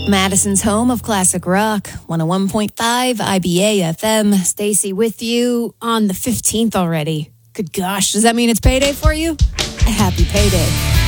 Madison's home of classic rock, 101.5 IBA FM. Stacy with you on the 15th already. Good gosh, does that mean it's payday for you? A happy payday.